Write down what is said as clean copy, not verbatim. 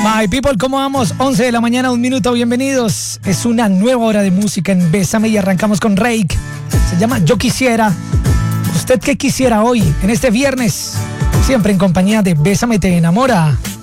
My people, ¿cómo vamos? 11 de la mañana, 1 minuto, bienvenidos. Es una nueva hora de música en Bésame y arrancamos con Rake. Se llama Yo Quisiera. ¿Usted qué quisiera hoy, en este viernes? Siempre en compañía de Bésame Te Enamora.